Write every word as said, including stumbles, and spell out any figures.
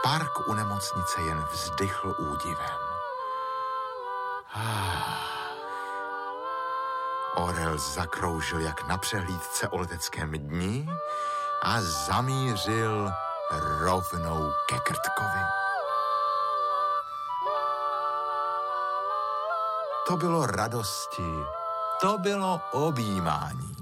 Park u nemocnice jen vzdychl údivem. Ah. Orel zakroužil jak na přehlídce o leteckém dni a zamířil rovnou ke Krtkovi. To bylo radosti, to bylo objímání.